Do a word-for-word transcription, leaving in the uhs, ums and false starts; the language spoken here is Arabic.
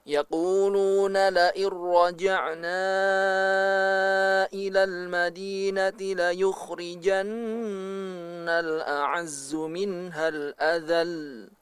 يقولون لئن رجعنا إلى المدينة ليخرجن الأعز منها الأذل